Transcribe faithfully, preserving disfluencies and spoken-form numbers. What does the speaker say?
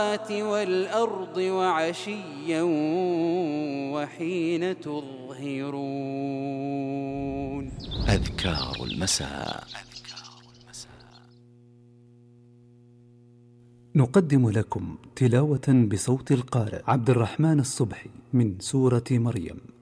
والأرض وعشيا وحين تظهرون. أذكار المساء. نقدم لكم تلاوة بصوت القارئ عبد الرحمن الصبحي من سورة مريم.